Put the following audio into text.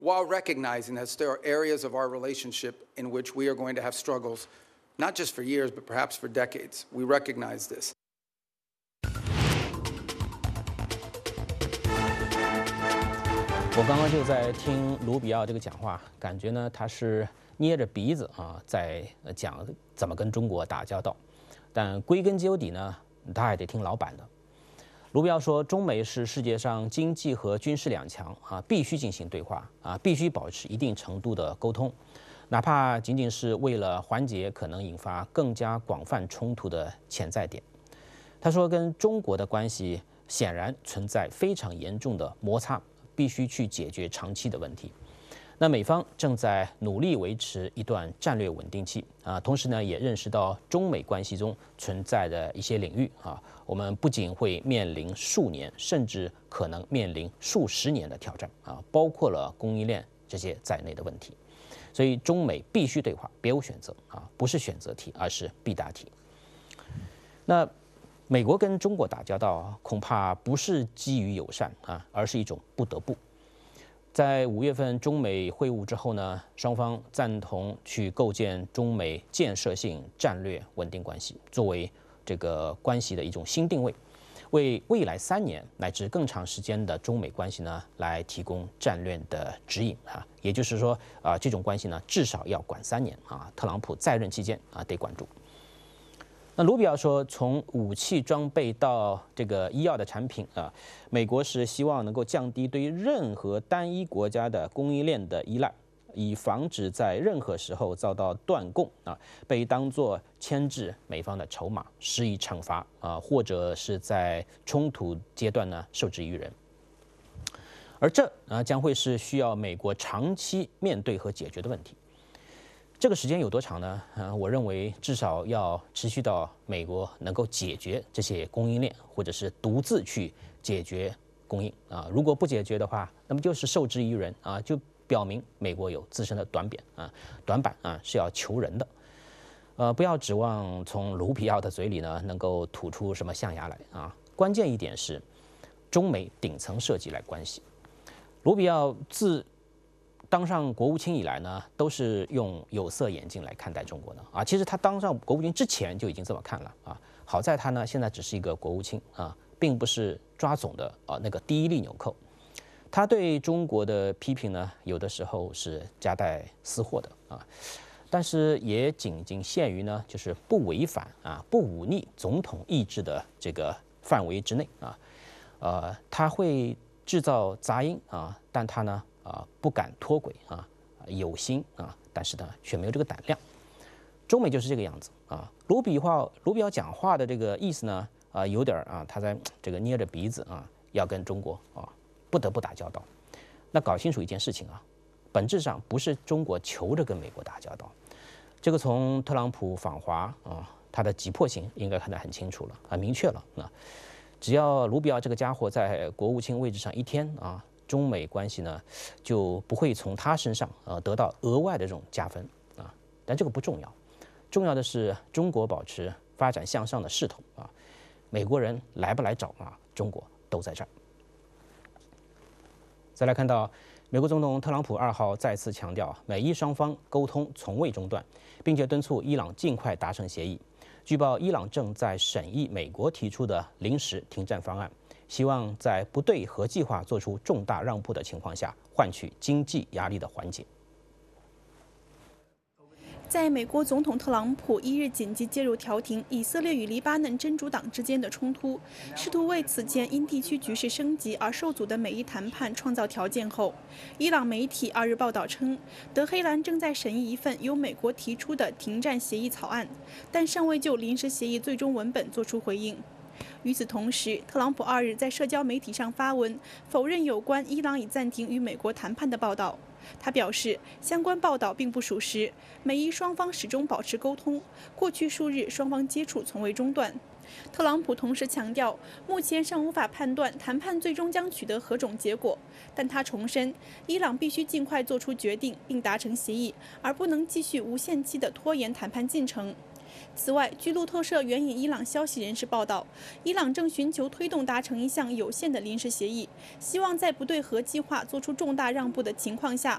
while recognizing that there are areas of our relationship in which we are going to have struggles, not just for years, but perhaps for decades. We recognize this. 我刚刚就在听卢比奥这个讲话，感觉呢他是捏着鼻子在讲怎么跟中国打交道，但归根究底呢，他还得听老板的。卢比奥说，中美是世界上经济和军事两强必须进行对话必须保持一定程度的沟通，哪怕仅仅是为了缓解可能引发更加广泛冲突的潜在点。他说，跟中国的关系显然存在非常严重的摩擦。必须去解决长期的问题。那美方正在努力维持一段战略稳定期同时呢，也认识到中美关系中存在的一些领域我们不仅会面临数年，甚至可能面临数十年的挑战包括了供应链这些在内的问题。所以中美必须对话，别无选择不是选择题，而是必答题。那美国跟中国打交道恐怕不是基于友善而是一种不得不。在5月份中美会晤之后呢，双方赞同去构建中美建设性战略稳定关系，作为这个关系的一种新定位，为未来3年乃至更长时间的中美关系呢来提供战略的指引也就是说这种关系呢至少要管3年特朗普在任期间得管住。那卢比奥说，从武器装备到这个医药的产品美国是希望能够降低对于任何单一国家的供应链的依赖，以防止在任何时候遭到断供被当作牵制美方的筹码，施以惩罚或者是在冲突阶段呢受制于人。而这将会是需要美国长期面对和解决的问题。这个时间有多长呢？我认为至少要持续到美国能够解决这些供应链，或者是独自去解决供应如果不解决的话，那么就是受制于人就表明美国有自身的短板是要求人的。不要指望从卢比奥的嘴里呢能够吐出什么象牙来关键一点是，中美顶层设计来关系。卢比奥自当上国务卿以来呢，都是用有色眼镜来看待中国的其实他当上国务卿之前就已经这么看了好在他呢现在只是一个国务卿并不是抓总的那个第一粒纽扣。他对中国的批评呢，有的时候是夹带私货的但是也仅仅限于呢，就是不违反不忤逆总统意志的这个范围之内他会制造杂音但他呢不敢脱轨有心但是呢却没有这个胆量。中美就是这个样子卢比奥讲话的这个意思呢有点他在这个捏着鼻子要跟中国不得不打交道。那搞清楚一件事情本质上不是中国求着跟美国打交道，这个从特朗普访华他的急迫性应该看得很清楚了很明确了只要卢比奥这个家伙在国务卿位置上一天中美关系呢就不会从他身上得到额外的这种加分但这个不重要，重要的是中国保持发展向上的势头美国人来不来找中国都在这儿。再来看到美国总统特朗普2号再次强调，美伊双方沟通从未中断，并且敦促伊朗尽快达成协议。据报，伊朗正在审议美国提出的临时停战方案，希望在不对核计划做出重大让步的情况下，换取经济压力的缓解。 在美国总统特朗普1日紧急介入调停以色列与黎巴嫩真主党之间的冲突，试图为此前因地区局势升级而受阻的美伊谈判创造条件后，伊朗媒体2日报道称，德黑兰正在审议一份由美国提出的停战协议草案，但尚未就临时协议最终文本作出回应。与此同时，特朗普2日在社交媒体上发文否认有关伊朗已暂停与美国谈判的报道。他表示，相关报道并不属实，美伊双方始终保持沟通，过去数日双方接触从未中断。特朗普同时强调，目前尚无法判断谈判最终将取得何种结果，但他重申，伊朗必须尽快做出决定并达成协议，而不能继续无限期地拖延谈判进程。此外，据路透社援引伊朗消息人士报道，伊朗正寻求推动达成一项有限的临时协议，希望在不对核计划做出重大让步的情况下，